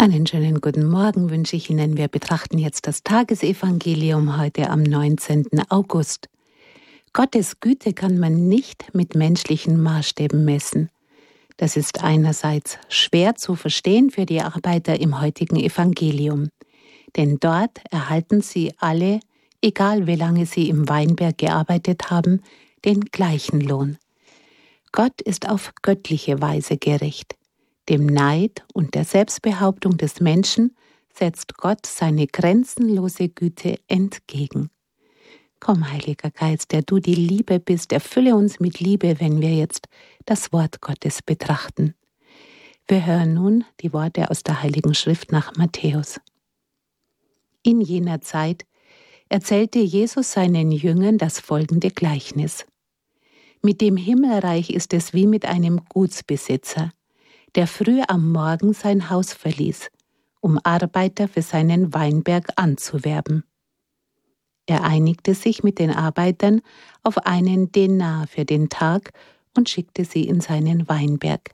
Einen schönen guten Morgen wünsche ich Ihnen. Wir betrachten jetzt das Tagesevangelium heute am 19. August. Gottes Güte kann man nicht mit menschlichen Maßstäben messen. Das ist einerseits schwer zu verstehen für die Arbeiter im heutigen Evangelium. Denn dort erhalten sie alle, egal wie lange sie im Weinberg gearbeitet haben, den gleichen Lohn. Gott ist auf göttliche Weise gerecht. Dem Neid und der Selbstbehauptung des Menschen setzt Gott seine grenzenlose Güte entgegen. Komm, Heiliger Geist, der du die Liebe bist, erfülle uns mit Liebe, wenn wir jetzt das Wort Gottes betrachten. Wir hören nun die Worte aus der Heiligen Schrift nach Matthäus. In jener Zeit erzählte Jesus seinen Jüngern das folgende Gleichnis. Mit dem Himmelreich ist es wie mit einem Gutsbesitzer, der früh am Morgen sein Haus verließ, um Arbeiter für seinen Weinberg anzuwerben. Er einigte sich mit den Arbeitern auf einen Denar für den Tag und schickte sie in seinen Weinberg.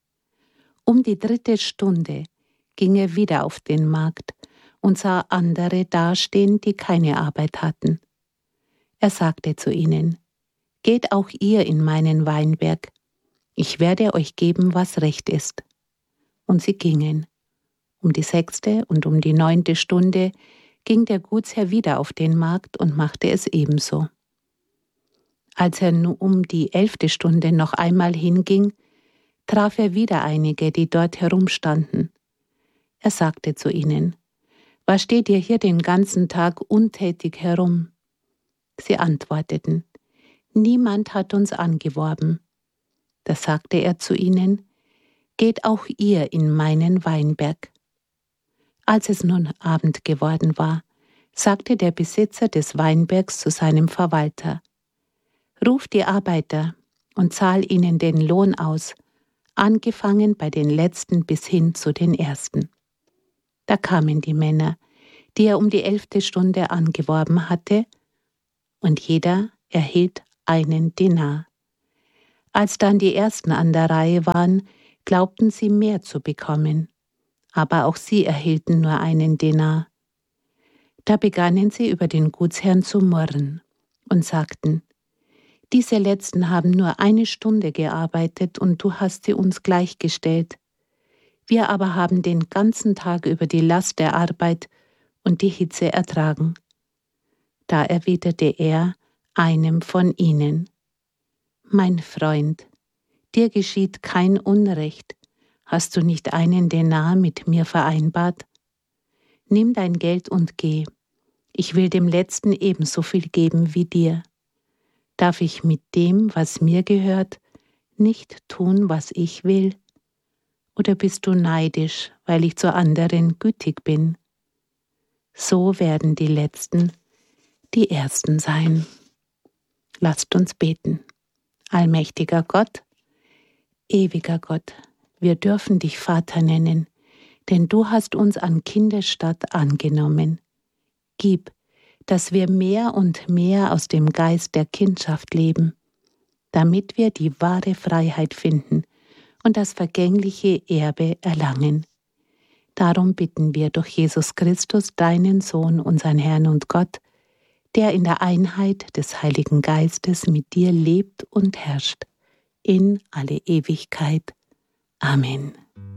Um die 3. Stunde ging er wieder auf den Markt und sah andere dastehen, die keine Arbeit hatten. Er sagte zu ihnen: Geht auch ihr in meinen Weinberg, ich werde euch geben, was recht ist. Und sie gingen. Um die 6. und um die 9. Stunde ging der Gutsherr wieder auf den Markt und machte es ebenso. Als er um die 11. Stunde noch einmal hinging, traf er wieder einige, die dort herumstanden. Er sagte zu ihnen: Was steht ihr hier den ganzen Tag untätig herum? Sie antworteten: Niemand hat uns angeworben. Da sagte er zu ihnen: Geht auch ihr in meinen Weinberg. Als es nun Abend geworden war, sagte der Besitzer des Weinbergs zu seinem Verwalter: Ruf die Arbeiter und zahl ihnen den Lohn aus, angefangen bei den Letzten bis hin zu den Ersten. Da kamen die Männer, die er um die 11. Stunde angeworben hatte, und jeder erhielt einen Denar. Als dann die Ersten an der Reihe waren, glaubten sie mehr zu bekommen, aber auch sie erhielten nur einen Denar. Da begannen sie über den Gutsherrn zu murren und sagten: Diese Letzten haben nur 1 Stunde gearbeitet und du hast sie uns gleichgestellt. Wir aber haben den ganzen Tag über die Last der Arbeit und die Hitze ertragen. Da erwiderte er einem von ihnen: Mein Freund, dir geschieht kein Unrecht. Hast du nicht einen Denar mit mir vereinbart? Nimm dein Geld und geh. Ich will dem Letzten ebenso viel geben wie dir. Darf ich mit dem, was mir gehört, nicht tun, was ich will? Oder bist du neidisch, weil ich zu anderen gütig bin? So werden die Letzten die Ersten sein. Lasst uns beten. Allmächtiger Gott, ewiger Gott, wir dürfen dich Vater nennen, denn du hast uns an Kindesstatt angenommen. Gib, dass wir mehr und mehr aus dem Geist der Kindschaft leben, damit wir die wahre Freiheit finden und das vergängliche Erbe erlangen. Darum bitten wir durch Jesus Christus, deinen Sohn, unseren Herrn und Gott, der in der Einheit des Heiligen Geistes mit dir lebt und herrscht, in alle Ewigkeit. Amen.